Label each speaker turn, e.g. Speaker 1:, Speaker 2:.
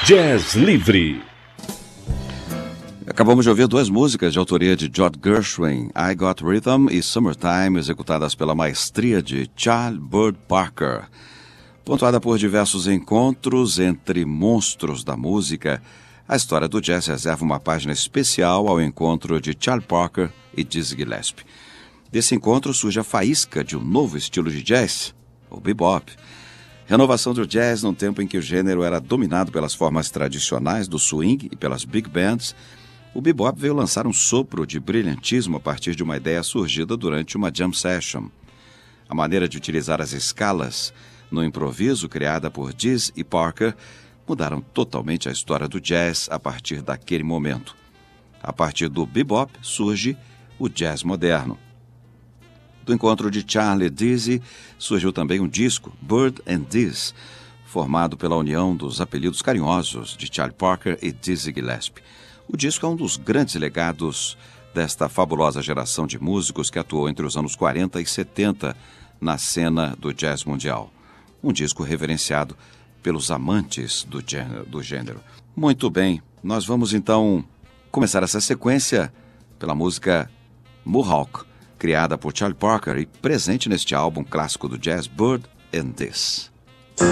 Speaker 1: Jazz Livre.
Speaker 2: Acabamos de ouvir duas músicas de autoria de George Gershwin, I Got Rhythm e Summertime, executadas pela maestria de Charlie Burt Parker. Pontuada por diversos encontros entre monstros da música, a história do jazz reserva uma página especial ao encontro de Charlie Parker e Dizzy Gillespie. Desse encontro surge a faísca de um novo estilo de jazz, o bebop. Renovação do jazz num tempo em que o gênero era dominado pelas formas tradicionais do swing e pelas big bands. O bebop veio lançar um sopro de brilhantismo a partir de uma ideia surgida durante uma jam session. A maneira de utilizar as escalas no improviso criada por Dizzy e Parker mudaram totalmente a história do jazz a partir daquele momento. A partir do bebop surge o jazz moderno. Do encontro de Charlie e Dizzy surgiu também um disco, Bird and Diz, formado pela união dos apelidos carinhosos de Charlie Parker e Dizzy Gillespie. O disco é um dos grandes legados desta fabulosa geração de músicos que atuou entre os anos 40 e 70 na cena do jazz mundial. Um disco reverenciado pelos amantes do gênero. Muito bem, nós vamos então começar essa sequência pela música Mohawk, criada por Charlie Parker e presente neste álbum clássico do jazz Bird and Diz.